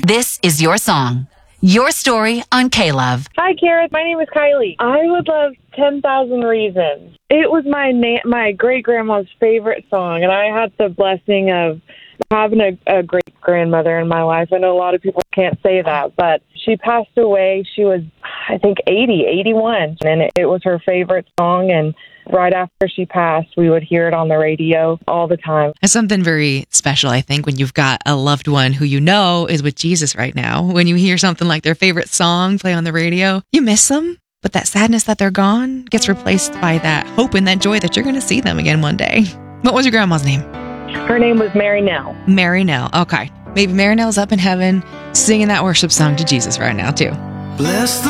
This is your song. Your story on K-Love. Hi, Kara. My name is Kylie. I would love 10,000 Reasons. It was my great-grandma's favorite song, and I had the blessing of having a great-grandmother in my life. I know a lot of people can't say that, but she passed away. She was, I think, 81, and it was her favorite song, and right after she passed, we would hear it on the radio all the time. It's something very special, I think, when you've got a loved one who you know is with Jesus right now. When you hear something like their favorite song play on the radio, you miss them, but that sadness that they're gone gets replaced by that hope and that joy that you're going to see them again one day. What was your grandma's name? Her name was Mary Nell. Mary Nell. Okay. Maybe Mary Nell's up in heaven singing that worship song to Jesus right now, too. Bless the